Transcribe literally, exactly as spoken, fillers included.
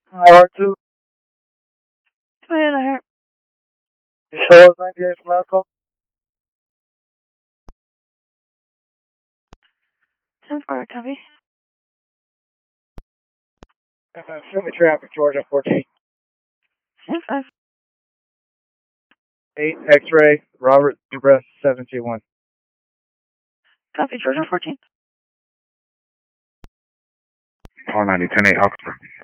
R two. Two and a half. Show us ninety-eight from last call. ten four, copy. Uh, show me traffic, Georgia fourteen. ten five. eight X-ray, Robert Zebra seven two one. Copy, Georgia fourteen. Call ninety ten eight, Oxford.